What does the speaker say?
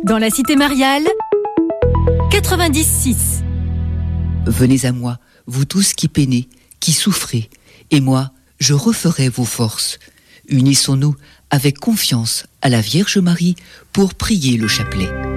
Dans la cité mariale, 90.6. Venez à moi, vous tous qui peinez, qui souffrez, et moi, je referai vos forces. Unissons-nous avec confiance à la Vierge Marie pour prier le chapelet.